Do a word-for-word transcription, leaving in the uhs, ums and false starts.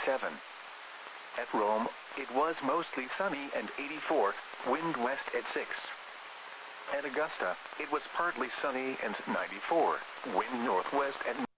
seven. At Rome, it was mostly sunny and eighty-four, wind west at six. At Augusta, it was partly sunny and ninety-four, wind northwest at